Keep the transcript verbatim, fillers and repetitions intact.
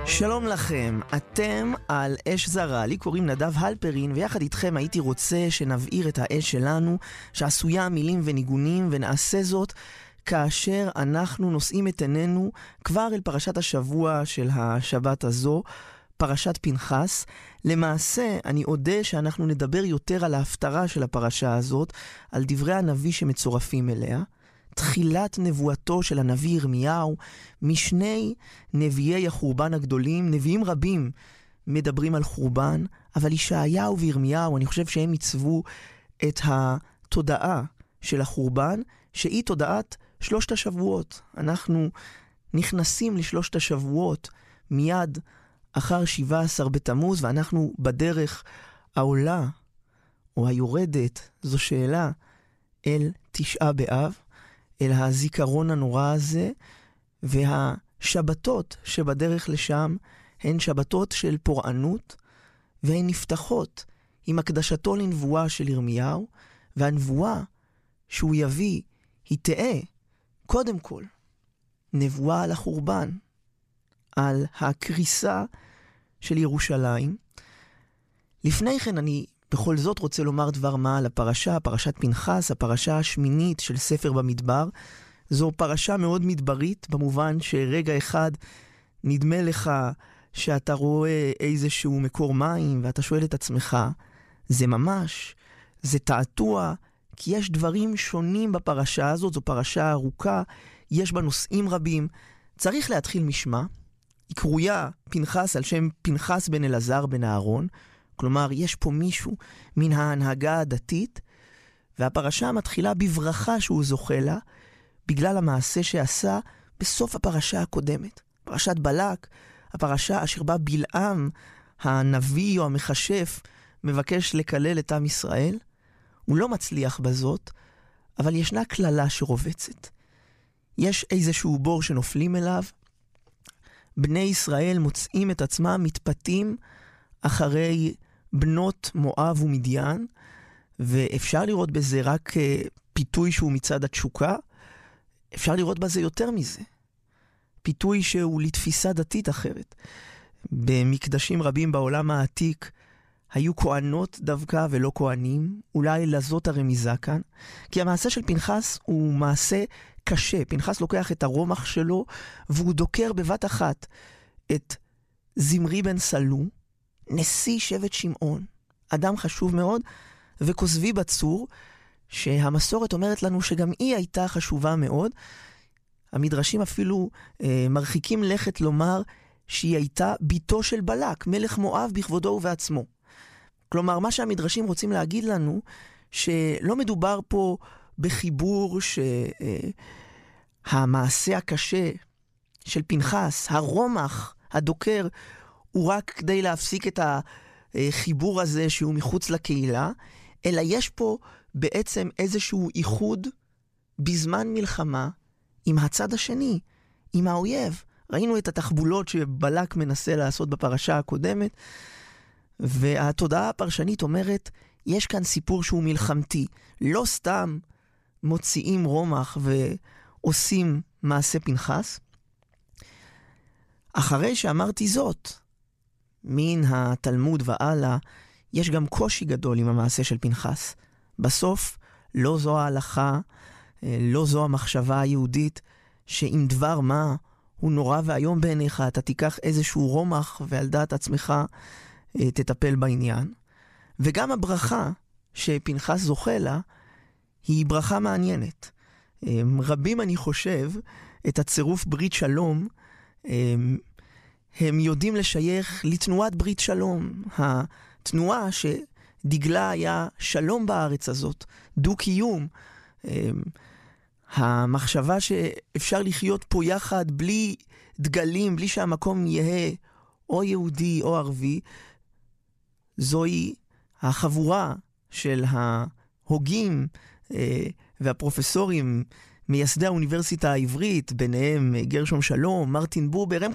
שלום לכם, אתם על אש זרה, לי קוראים נדב הלפרין, ויחד איתכם הייתי רוצה שנבעיר את האש שלנו, שעשויה מילים וניגונים, ונעשה זאת כאשר אנחנו נושאים את עינינו כבר אל פרשת השבוע של השבת הזו, פרשת פנחס. למעשה, אני אודה שאנחנו נדבר יותר על ההפטרה של הפרשה הזאת, על דברי הנביא שמצורפים אליה, תחילת נבואתו של הנביא ירמיהו, משני נביאי החורבן הגדולים. נביאים רבים מדברים על חורבן, אבל ישעיהו וירמיהו, אני חושב שהם עיצבו את התודעה של החורבן, שהיא תודעת שלושת השבועות. אנחנו נכנסים לשלושת השבועות מיד אחר שבעה עשר בתמוז, ואנחנו בדרך העולה או היורדת, זו שאלה, אל תשעה באב, אל הזיכרון הנורא הזה, והשבתות שבדרך לשם הן שבתות של פורענות, והן נפתחות עם הקדשתו לנבואה של ירמיהו, והנבואה שהוא יביא היא תאה קודם כל נבואה על החורבן, על הקריסה של ירושלים. לפני כן אני בכל זאת רוצה לומר דבר מה על הפרשה, פרשת פנחס, הפרשה השמינית של ספר במדבר. זו פרשה מאוד מדברית, במובן שרגע אחד נדמה לך שאתה רואה איזשהו מקור מים, ואתה שואל את עצמך, זה ממש, זה תעתוע, כי יש דברים שונים בפרשה הזאת, זו פרשה ארוכה, יש בה נושאים רבים. צריך להתחיל משמה, היא קרויה פנחס על שם פנחס בן אלעזר בן אהרון, כלומר, יש פה מישהו מן ההנהגה הדתית, והפרשה מתחילה בברכה שהוא זוכה לה, בגלל המעשה שעשה בסוף הפרשה הקודמת. פרשת בלק, הפרשה אשר בה בלעם, הנביא או המחשף, מבקש לקלל את עם ישראל. הוא לא מצליח בזאת, אבל ישנה כללה שרובצת. יש איזשהו בור שנופלים אליו, בני ישראל מוצאים את עצמם מתפתים אחרי בנות מואב ומדיין, ואפשר לראות בזה רק פיתוי שהוא מצד התשוקה, אפשר לראות בזה יותר מזה. פיתוי שהוא לתפיסה דתית אחרת. במקדשים רבים בעולם העתיק היו כהנות דווקא ולא כהנים, אולי לזאת הרמיזה כאן, כי המעשה של פנחס הוא מעשה קשה. פנחס לוקח את הרומח שלו והוא דוקר בבת אחת את זמרי בן סלו, נשיא שבט שמעון, אדם חשוב מאוד, וכוזבי בצור, שהמסורת אומרת לנו שגם היא הייתה חשובה מאוד. המדרשים אפילו אה, מרחיקים לכת לומר שהיא הייתה ביתו של בלק, מלך מואב בכבודו ובעצמו. כלומר, מה שהמדרשים רוצים להגיד לנו, שלא מדובר פה בחיבור שהמעשה אה, הקשה של פנחס, הרומח, הדוקר, הוא רק כדי להפסיק את החיבור הזה שהוא מחוץ לקהילה, אלא יש פה בעצם איזשהו איחוד בזמן מלחמה עם הצד השני, עם האויב. ראינו את התחבולות שבלק מנסה לעשות בפרשה הקודמת, והתודעה הפרשנית אומרת, יש כאן סיפור שהוא מלחמתי. לא סתם מוציאים רומח ועושים מעשה פנחס. אחרי שאמרתי זאת, מן התלמוד ועלה, יש גם קושי גדול עם המעשה של פנחס. בסוף, לא זו ההלכה, לא זו המחשבה היהודית, שאם דבר מה הוא נורא והיום בעיניך, אתה תיקח איזשהו רומח ועל דעת עצמך תטפל בעניין. וגם הברכה שפנחס זוכה לה, היא ברכה מעניינת. רבים, אני חושב, את הצירוף ברית שלום, הם יודעים לשייך לתנועת ברית שלום. התנועה שדגלה היה שלום בארץ הזאת, דו-קיום. המחשבה שאפשר לחיות פה יחד בלי דגלים, בלי שהמקום יהיה או יהודי או ערבי, זוהי החבורה של ההוגים והפרופסורים, מייסדי האוניברסיטה העברית, ביניהם גרשום שלום, מרטין בובר. הם